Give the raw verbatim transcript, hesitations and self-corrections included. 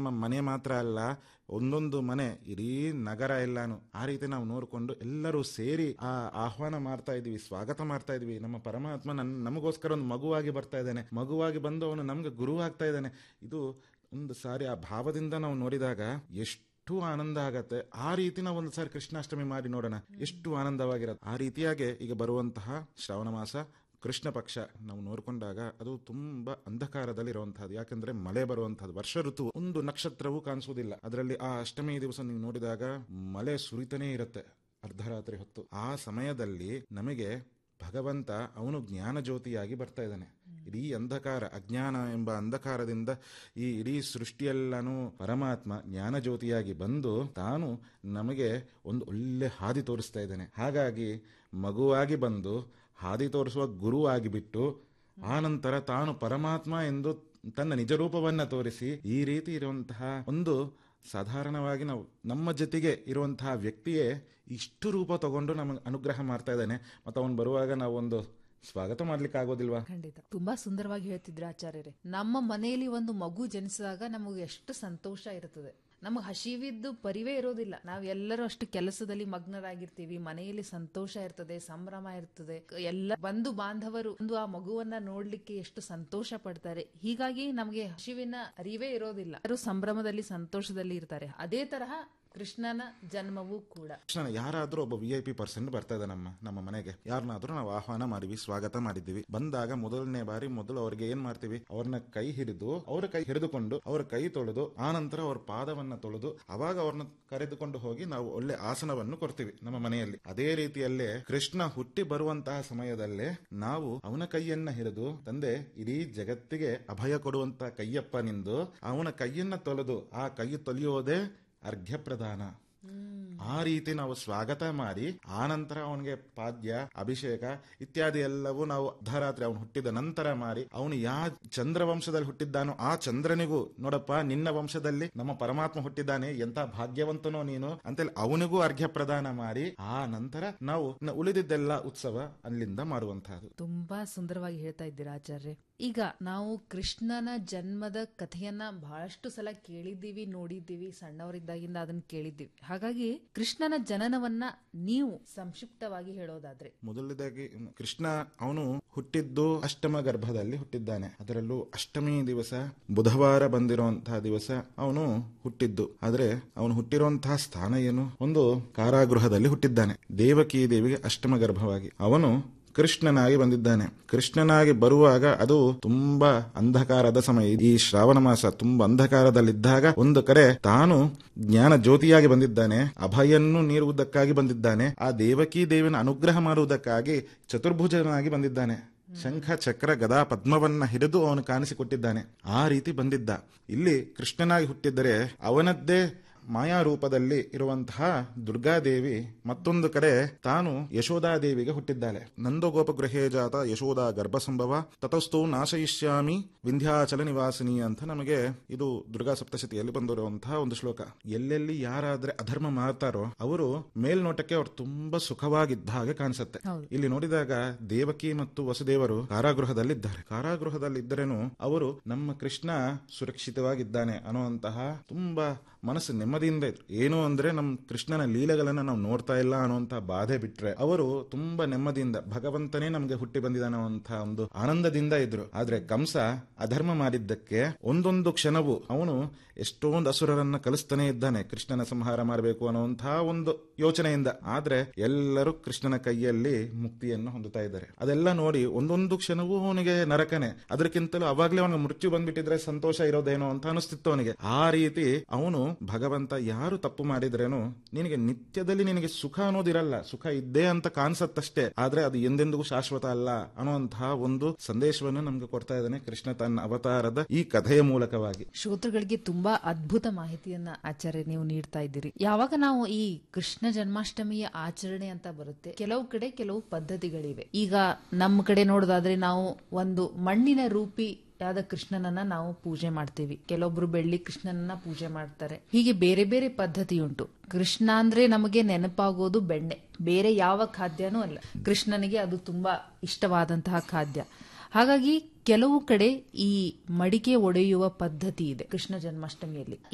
ನಮ್ಮ ಮನೆ ಮಾತ್ರ ಅಲ್ಲ, ಒಂದೊಂದು ಮನೆ ಇಡೀ ನಗರ ಎಲ್ಲಾನು ಆ ರೀತಿ ನಾವು ನೋಡಿಕೊಂಡು ಎಲ್ಲರೂ ಸೇರಿ ಆ ಆಹ್ವಾನ ಮಾಡ್ತಾ ಇದೀವಿ, ಸ್ವಾಗತ ಮಾಡ್ತಾ ಇದೀವಿ. ನಮ್ಮ ಪರಮಾತ್ಮ ನನ್ ನಮಗೋಸ್ಕರ ಒಂದು ಮಗುವಾಗಿ ಬರ್ತಾ ಇದ್ದಾನೆ, ಮಗುವಾಗಿ ಬಂದು ಅವನು ನಮ್ಗೆ ಗುರು ಆಗ್ತಾ ಇದ್ದಾನೆ. ಇದು ಒಂದು ಸಾರಿ ಆ ಭಾವದಿಂದ ನಾವು ನೋಡಿದಾಗ ಎಷ್ಟು ಆನಂದ ಆಗತ್ತೆ. ಆ ರೀತಿ ನಾವು ಒಂದು ಸಾರಿ ಕೃಷ್ಣಾಷ್ಟಮಿ ಮಾಡಿ ನೋಡೋಣ, ಎಷ್ಟು ಆನಂದವಾಗಿರತ್ತೆ. ಆ ರೀತಿಯಾಗಿ ಈಗ ಬರುವಂತಹ ಶ್ರಾವಣ ಮಾಸ ಕೃಷ್ಣ ಪಕ್ಷ ನಾವು ನೋಡ್ಕೊಂಡಾಗ ಅದು ತುಂಬಾ ಅಂಧಕಾರದಲ್ಲಿ ಇರುವಂತಹದ್ದು. ಯಾಕಂದ್ರೆ ಮಳೆ ಬರುವಂತಹದ್ದು, ವರ್ಷ ಋತು, ಒಂದು ನಕ್ಷತ್ರವೂ ಕಾಣಿಸುವುದಿಲ್ಲ. ಅದರಲ್ಲಿ ಆ ಅಷ್ಟಮಿ ದಿವಸ ನೀವು ನೋಡಿದಾಗ ಮಳೆ ಸುರಿತಾನೇ ಇರುತ್ತೆ ಅರ್ಧರಾತ್ರಿ ಹೊತ್ತು. ಆ ಸಮಯದಲ್ಲಿ ನಮಗೆ ಭಗವಂತ ಅವನು ಜ್ಞಾನ ಜ್ಯೋತಿಯಾಗಿ ಬರ್ತಾ ಇದ್ದಾನೆ. ಇಡೀ ಅಂಧಕಾರ, ಅಜ್ಞಾನ ಎಂಬ ಅಂಧಕಾರದಿಂದ ಈ ಇಡೀ ಸೃಷ್ಟಿಯೆಲ್ಲನೂ ಪರಮಾತ್ಮ ಜ್ಞಾನ ಜ್ಯೋತಿಯಾಗಿ ಬಂದು ತಾನು ನಮಗೆ ಒಂದು ಒಳ್ಳೆ ಹಾದಿ ತೋರಿಸ್ತಾ ಇದ್ದಾನೆ. ಹಾಗಾಗಿ ಮಗುವಾಗಿ ಬಂದು ಹಾದಿ ತೋರಿಸುವ ಗುರು ಆಗಿಬಿಟ್ಟು ಆ ನಂತರ ತಾನು ಪರಮಾತ್ಮ ಎಂದು ತನ್ನ ನಿಜರೂಪವನ್ನ ತೋರಿಸಿ ಈ ರೀತಿ ಇರುವಂತಹ ಒಂದು ಸಾಧಾರಣವಾಗಿ ನಾವು ನಮ್ಮ ಜೊತೆಗೆ ಇರುವಂತಹ ವ್ಯಕ್ತಿಯೇ ಇಷ್ಟು ರೂಪ ತಗೊಂಡು ನಮಗೆ ಅನುಗ್ರಹ ಮಾಡ್ತಾ ಇದ್ದಾನೆ. ಮತ್ತು ಅವನು ಬರುವಾಗ ನಾವೊಂದು ಸ್ವಾಗತ ಮಾಡ್ಲಿಕ್ಕೆ ಆಗೋದಿಲ್ವಾ? ಖಂಡಿತ. ತುಂಬಾ ಸುಂದರವಾಗಿ ಹೇಳ್ತಿದ್ರು ಆಚಾರ್ಯರೇ. ನಮ್ಮ ಮನೆಯಲ್ಲಿ ಒಂದು ಮಗು ಜನಿಸಿದಾಗ ನಮಗೆ ಎಷ್ಟು ಸಂತೋಷ ಇರುತ್ತದೆ. ನಮಗೆ ಹಸಿವಿದ್ದು ಪರಿವೇ ಇರೋದಿಲ್ಲ. ನಾವು ಎಲ್ಲರೂ ಅಷ್ಟು ಕೆಲಸದಲ್ಲಿ ಮಗ್ನರಾಗಿರ್ತೀವಿ, ಮನೆಯಲ್ಲಿ ಸಂತೋಷ ಇರ್ತದೆ, ಸಂಭ್ರಮ ಇರ್ತದೆ, ಎಲ್ಲ ಬಂಧು ಬಾಂಧವರು ಒಂದು ಆ ಮಗುವನ್ನ ನೋಡ್ಲಿಕ್ಕೆ ಎಷ್ಟು ಸಂತೋಷ ಪಡ್ತಾರೆ. ಹೀಗಾಗಿ ನಮಗೆ ಹಸಿವಿನ ಅರಿವೇ ಇರೋದಿಲ್ಲ. ಎಲ್ಲರೂ ಸಂಭ್ರಮದಲ್ಲಿ ಸಂತೋಷದಲ್ಲಿ ಇರ್ತಾರೆ. ಅದೇ ತರಹ ಕೃಷ್ಣನ ಜನ್ಮವೂ ಕೂಡ. ಕೃಷ್ಣನ ಯಾರಾದ್ರೂ ಒಬ್ಬ ವಿ ಐ ಪಿ ಪರ್ಸನ್ ಬರ್ತಾ ಇದೆ ನಮ್ಮ ನಮ್ಮ ಮನೆಗೆ, ಯಾರನ್ನಾದ್ರೂ ನಾವು ಆಹ್ವಾನ ಮಾಡಿವಿ, ಸ್ವಾಗತ ಮಾಡಿದ್ದೀವಿ. ಬಂದಾಗ ಮೊದಲನೇ ಬಾರಿ ಮೊದಲು ಅವ್ರಿಗೆ ಏನ್ ಮಾಡ್ತೀವಿ, ಅವ್ರನ್ನ ಕೈ ಹಿಡಿದು ಅವ್ರ ಕೈ ಹಿಡಿದುಕೊಂಡು ಅವ್ರ ಕೈ ತೊಳೆದು ಆ ನಂತರ ಅವ್ರ ಪಾದವನ್ನ ತೊಳೆದು ಅವಾಗ ಅವ್ರನ್ನ ಕರೆದುಕೊಂಡು ಹೋಗಿ ನಾವು ಒಳ್ಳೆ ಆಸನವನ್ನು ಕೊಡ್ತೀವಿ ನಮ್ಮ ಮನೆಯಲ್ಲಿ. ಅದೇ ರೀತಿಯಲ್ಲೇ ಕೃಷ್ಣ ಹುಟ್ಟಿ ಬರುವಂತಹ ಸಮಯದಲ್ಲೇ ನಾವು ಅವನ ಕೈಯನ್ನ ಹಿಡಿದು, ತಂದೆ ಇಡೀ ಜಗತ್ತಿಗೆ ಅಭಯ ಕೊಡುವಂತ ಕೈಯಪ್ಪ ನಿಂದು, ಅವನ ಕೈಯನ್ನ ತೊಳೆದು ಆ ಕೈ ತೊಳೆಯೋದೇ ಅರ್ಘ್ಯ ಪ್ರದಾನ. ಆ ರೀತಿ ನಾವು ಸ್ವಾಗತ ಮಾಡಿ ಆ ನಂತರ ಅವನಿಗೆ ಪಾದ್ಯ, ಅಭಿಷೇಕ ಇತ್ಯಾದಿ ಎಲ್ಲವೂ ನಾವು ಅರ್ಧರಾತ್ರಿ ಅವನು ಹುಟ್ಟಿದ ನಂತರ ಮಾಡಿ, ಅವನು ಯಾವ ಚಂದ್ರ ವಂಶದಲ್ಲಿ ಹುಟ್ಟಿದ್ದಾನೋ ಆ ಚಂದ್ರನಿಗೂ ನೋಡಪ್ಪ ನಿನ್ನ ವಂಶದಲ್ಲಿ ನಮ್ಮ ಪರಮಾತ್ಮ ಹುಟ್ಟಿದ್ದಾನೆ, ಎಂತ ಭಾಗ್ಯವಂತನೋ ನೀನು ಅಂತೇಳಿ ಅವನಿಗೂ ಅರ್ಘ್ಯ ಪ್ರದಾನ ಮಾಡಿ ಆ ನಂತರ ನಾವು ಉಳಿದಿದ್ದೆಲ್ಲ ಉತ್ಸವ ಅಲ್ಲಿಂದ ಮಾಡುವಂತಹದ್ದು. ತುಂಬಾ ಸುಂದರವಾಗಿ ಹೇಳ್ತಾ ಇದ್ದೀರಾ ಆಚಾರ್ಯ. ಈಗ ನಾವು ಕೃಷ್ಣನ ಜನ್ಮದ ಕಥೆಯನ್ನ ಬಹಳಷ್ಟು ಸಲ ಕೇಳಿದ್ದೀವಿ, ನೋಡಿದ್ದೀವಿ, ಸಣ್ಣವರಿದ್ದಾಗಿಂದ ಅದನ್ನ ಕೇಳಿದ್ದೀವಿ. ಹಾಗಾಗಿ ಕೃಷ್ಣನ ಜನನವನ್ನ ನೀವು ಸಂಕ್ಷಿಪ್ತವಾಗಿ ಹೇಳೋದಾದ್ರೆ. ಮೊದಲನೇದಾಗಿ ಕೃಷ್ಣ ಅವನು ಹುಟ್ಟಿದ್ದು ಅಷ್ಟಮ ಗರ್ಭದಲ್ಲಿ ಹುಟ್ಟಿದ್ದಾನೆ. ಅದರಲ್ಲೂ ಅಷ್ಟಮಿ ದಿವಸ ಬುಧವಾರ ಬಂದಿರುವಂತಹ ದಿವಸ ಅವನು ಹುಟ್ಟಿದ್ದು. ಆದ್ರೆ ಅವನು ಹುಟ್ಟಿರುವಂತಹ ಸ್ಥಾನ ಏನು, ಒಂದು ಕಾರಾಗೃಹದಲ್ಲಿ ಹುಟ್ಟಿದ್ದಾನೆ. ದೇವಕಿ ದೇವಿಗೆ ಅಷ್ಟಮ ಗರ್ಭವಾಗಿ ಅವನು ಕೃಷ್ಣನಾಗಿ ಬಂದಿದ್ದಾನೆ. ಕೃಷ್ಣನಾಗಿ ಬರುವಾಗ ಅದು ತುಂಬಾ ಅಂಧಕಾರದ ಸಮಯ. ಈ ಶ್ರಾವಣ ಮಾಸ ತುಂಬಾ ಅಂಧಕಾರದಲ್ಲಿದ್ದಾಗ ಒಂದು ಕಡೆ ತಾನು ಜ್ಞಾನ ಜ್ಯೋತಿಯಾಗಿ ಬಂದಿದ್ದಾನೆ, ಅಭಯನ್ನು ನೀಡುವುದಕ್ಕಾಗಿ ಬಂದಿದ್ದಾನೆ, ಆ ದೇವಕಿ ದೇವಿನ ಅನುಗ್ರಹ ಮಾಡುವುದಕ್ಕಾಗಿ ಚತುರ್ಭುಜನಾಗಿ ಬಂದಿದ್ದಾನೆ. ಶಂಖ ಚಕ್ರ ಗದಾ ಪದ್ಮವನ್ನ ಹಿಡಿದು ಅವನು ಕಾಣಿಸಿಕೊಟ್ಟಿದ್ದಾನೆ. ಆ ರೀತಿ ಬಂದಿದ್ದ. ಇಲ್ಲಿ ಕೃಷ್ಣನಾಗಿ ಹುಟ್ಟಿದ್ದರೆ ಅವನದ್ದೇ ಮಾಯಾ ರೂಪದಲ್ಲಿ ಇರುವಂತಹ ದುರ್ಗಾದೇವಿ ಮತ್ತೊಂದು ಕಡೆ ತಾನು ಯಶೋಧಾದೇವಿಗೆ ಹುಟ್ಟಿದ್ದಾಳೆ. ನಂದಗೋಪ ಗೃಹೇ ಜಾತ ಯಶೋಧಾ ಗರ್ಭ ಸಂಭವ ತತಸ್ಥು ನಾಶಯಿಷ್ಯಾಮಿ ವಿಂಧ್ಯಾಚಲ ನಿವಾಸಿನಿ ಅಂತ ನಮಗೆ ಇದು ದುರ್ಗಾ ಸಪ್ತಶತಿಯಲ್ಲಿ ಬಂದಿರುವಂತಹ ಒಂದು ಶ್ಲೋಕ. ಎಲ್ಲೆಲ್ಲಿ ಯಾರಾದ್ರೆ ಅಧರ್ಮ ಮಾಡ್ತಾರೋ ಅವರು ಮೇಲ್ನೋಟಕ್ಕೆ ಅವ್ರು ತುಂಬಾ ಸುಖವಾಗಿದ್ದ ಹಾಗೆ ಕಾಣಿಸುತ್ತೆ. ಇಲ್ಲಿ ನೋಡಿದಾಗ ದೇವಕಿ ಮತ್ತು ವಸುದೇವರು ಕಾರಾಗೃಹದಲ್ಲಿದ್ದಾರೆ. ಕಾರಾಗೃಹದಲ್ಲಿದ್ದರೇನು ಅವರು ನಮ್ಮ ಕೃಷ್ಣ ಸುರಕ್ಷಿತವಾಗಿದ್ದಾನೆ ಅನ್ನುವಂತಹ ತುಂಬಾ ಮನಸ್ಸು ನೆಮ್ಮದಿಯಿಂದ ಇದ್ರು. ಏನು ಅಂದ್ರೆ ನಮ್ ಕೃಷ್ಣನ ಲೀಲೆಗಳನ್ನ ನಾವು ನೋಡ್ತಾ ಇಲ್ಲ ಅನ್ನುವಂತ ಬಾಧೆ ಬಿಟ್ರೆ ಅವರು ತುಂಬಾ ನೆಮ್ಮದಿಯಿಂದ ಭಗವಂತನೇ ನಮ್ಗೆ ಹುಟ್ಟಿ ಬಂದಿದ್ದಾನೆ ಅನ್ನುವಂತಹ ಒಂದು ಆನಂದದಿಂದ ಇದ್ರು. ಆದ್ರೆ ಕಂಸ ಅಧರ್ಮ ಮಾಡಿದ್ದಕ್ಕೆ ಒಂದೊಂದು ಕ್ಷಣವು ಅವನು ಎಷ್ಟೊಂದು ಅಸುರರನ್ನ ಕಲಿಸ್ತಾನೆ ಇದ್ದಾನೆ, ಕೃಷ್ಣನ ಸಂಹಾರ ಮಾಡಬೇಕು ಅನ್ನುವಂತಹ ಒಂದು ಯೋಚನೆಯಿಂದ. ಆದ್ರೆ ಎಲ್ಲರೂ ಕೃಷ್ಣನ ಕೈಯಲ್ಲಿ ಮುಕ್ತಿಯನ್ನು ಹೊಂದುತ್ತಾ ಇದ್ದಾರೆ. ಅದೆಲ್ಲ ನೋಡಿ ಒಂದೊಂದು ಕ್ಷಣವೂ ಅವನಿಗೆ ನರಕನೆ. ಅದಕ್ಕಿಂತಲೂ ಅವಾಗ್ಲೇ ಅವನಿಗೆ ಮೃತ್ಯು ಬಂದ್ಬಿಟ್ಟಿದ್ರೆ ಸಂತೋಷ ಇರೋದೇನೋ ಅಂತ ಅನಿಸ್ತಿತ್ತು ಅವನಿಗೆ. ಆ ರೀತಿ ಅವನು ಭಗವಂತ ಯಾರು ತಪ್ಪು ಮಾಡಿದ್ರೇನು ನಿನಗೆ ನಿತ್ಯದಲ್ಲಿ ನಿನಗೆ ಸುಖ ಅನ್ನೋದಿರಲ್ಲ, ಸುಖ ಇದ್ದೇ ಅಂತ ಕಾಣಿಸತ್ತಷ್ಟೇ, ಆದ್ರೆ ಅದು ಎಂದೆಂದಿಗೂ ಶಾಶ್ವತ ಅಲ್ಲ ಅನ್ನುವಂತಹ ಒಂದು ಸಂದೇಶವನ್ನು ನಮ್ಗೆ ಕೊಡ್ತಾ ಇದ್ದಾನೆ ಕೃಷ್ಣ ತನ್ನ ಅವತಾರದ ಈ ಕಥೆಯ ಮೂಲಕವಾಗಿ. ಶ್ರೋತೃಗಳಿಗೆ ತುಂಬಾ ಅದ್ಭುತ ಮಾಹಿತಿಯನ್ನ ಆಚಾರ್ಯ ನೀವು ನೀಡ್ತಾ ಇದ್ದೀರಿ. ಯಾವಾಗ ನಾವು ಈ ಕೃಷ್ಣ ಜನ್ಮಾಷ್ಟಮಿಯ ಆಚರಣೆ ಅಂತ ಬರುತ್ತೆ, ಕೆಲವು ಕಡೆ ಕೆಲವು ಪದ್ಧತಿಗಳಿವೆ. ಈಗ ನಮ್ಮ ಕಡೆ ನೋಡೋದಾದ್ರೆ ನಾವು ಒಂದು ಮಣ್ಣಿನ ರೂಪಿ ಯಾದ ಕೃಷ್ಣನನ್ನ ನಾವು ಪೂಜೆ ಮಾಡ್ತೀವಿ, ಕೆಲವೊಬ್ರು ಬೆಳ್ಳಿ ಕೃಷ್ಣನನ್ನ ಪೂಜೆ ಮಾಡ್ತಾರೆ. ಹೀಗೆ ಬೇರೆ ಬೇರೆ ಪದ್ಧತಿ ಉಂಟು. ಕೃಷ್ಣ ಅಂದ್ರೆ ನಮಗೆ ನೆನಪಾಗೋದು ಬೆಣ್ಣೆ, ಬೇರೆ ಯಾವ ಖಾದ್ಯನೂ ಅಲ್ಲ. ಕೃಷ್ಣನಿಗೆ ಅದು ತುಂಬಾ ಇಷ್ಟವಾದಂತಹ ಖಾದ್ಯ. ಹಾಗಾಗಿ ಕೆಲವು ಕಡೆ ಈ ಮಡಿಕೆ ಒಡೆಯುವ ಪದ್ಧತಿ ಇದೆ ಕೃಷ್ಣ ಜನ್ಮಾಷ್ಟಮಿಯಲ್ಲಿ.